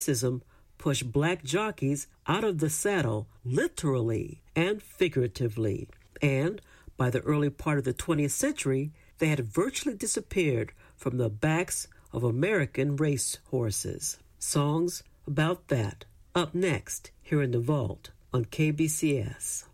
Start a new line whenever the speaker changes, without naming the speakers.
racism pushed black jockeys out of the saddle literally and figuratively, and by the early part of the 20th century, they had virtually disappeared from the backs of American race horses. Songs about that up next here in the Vault on KBCS.